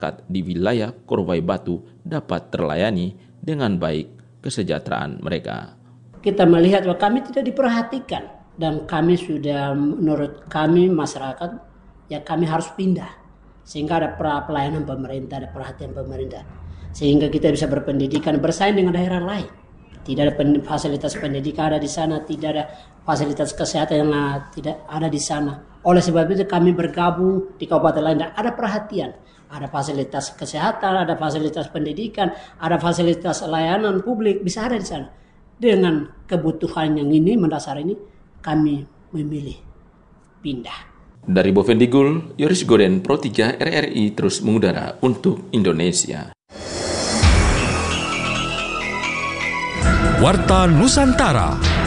di wilayah Korbai Batu dapat terlayani dengan baik kesejahteraan mereka. Kita melihat bahwa kami tidak diperhatikan dan kami sudah, menurut kami masyarakat, ya kami harus pindah sehingga ada pelayanan pemerintah, ada perhatian pemerintah sehingga kita bisa berpendidikan bersaing dengan daerah lain. Tidak ada fasilitas pendidikan ada di sana, tidak ada fasilitas kesehatan yang tidak ada di sana. Oleh sebab itu kami bergabung di kabupaten lain dan ada perhatian. Ada fasilitas kesehatan, ada fasilitas pendidikan, ada fasilitas layanan publik, bisa ada di sana. Dengan kebutuhan yang ini, mendasar ini, kami memilih pindah. Dari Bovendigul, Yoris Goden, Pro 3 RRI terus mengudara untuk Indonesia. Warta Nusantara.